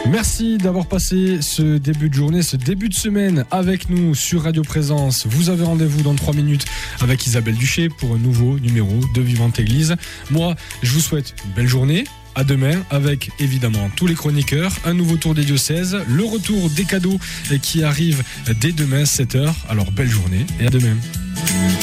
Merci d'avoir passé ce début de journée, ce début de semaine avec nous sur Radio Présence. Vous avez rendez-vous dans 3 minutes avec Isabelle Duché pour un nouveau numéro de Vivante Église. Moi, je vous souhaite une belle journée. À demain avec évidemment tous les chroniqueurs, un nouveau tour des diocèses, le retour des cadeaux qui arrive dès demain 7h. Alors belle journée et à demain.